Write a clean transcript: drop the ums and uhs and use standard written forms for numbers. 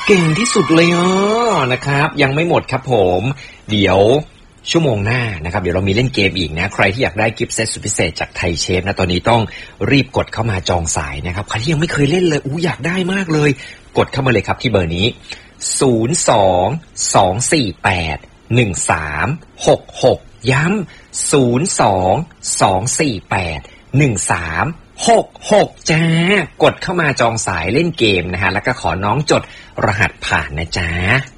เก่งที่สุดเลยนะครับยังไม่หมดครับผมเดี๋ยวชั่วโมงหน้านะครับเดี๋ยวเรามีเล่นเกมอีกนะใครที่อยากได้กิฟต์เซตสุดพิเศษจากไทยเชฟนะตอนนี้ต้องรีบกดเข้ามาจองสายนะครับใครที่ยังไม่เคยเล่นเลยอยากได้มากเลยกดเข้ามาเลยครับที่เบอร์นี้022481366ย้ำ022481366จ้ากดเข้ามาจองสายเล่นเกมนะฮะแล้วก็ขอน้องจดรหัสผ่านนะจ๊ะ